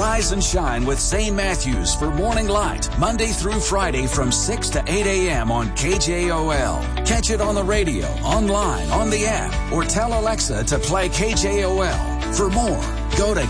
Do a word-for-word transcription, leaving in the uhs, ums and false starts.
Rise and shine with Saint Matthews for Morning Light, Monday through Friday from six to eight a.m. on K J O L. Catch it on the radio, online, on the app, or tell Alexa to play K J O L. For more, go to